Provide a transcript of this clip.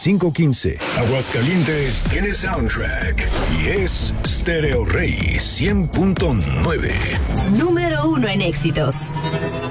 6515. Aguascalientes tiene soundtrack y es Stereo Rey 100.9. Número 1 en éxitos.